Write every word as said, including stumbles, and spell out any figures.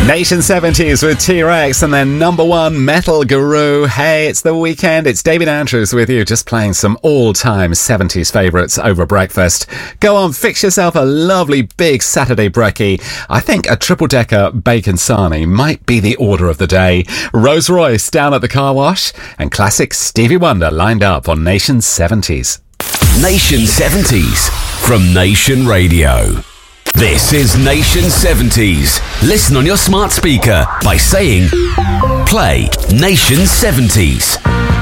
Nation seventies with T-Rex and then number one, Metal Guru. Hey, it's the weekend. It's David Andrews with you, just playing some all-time seventies favourites over breakfast. Go on, fix yourself a lovely big Saturday brekkie. I think a triple-decker bacon sarnie might be the order of the day. Rolls Royce down at the car wash and classic Stevie Wonder lined up on Nation seventies. Nation seventies from Nation Radio. This is Nation seventies. Listen on your smart speaker by saying, play Nation seventies.